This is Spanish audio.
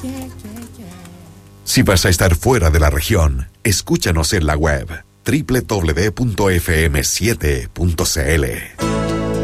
Si vas a estar fuera de la región, escúchanos en la web www.fm7.cl.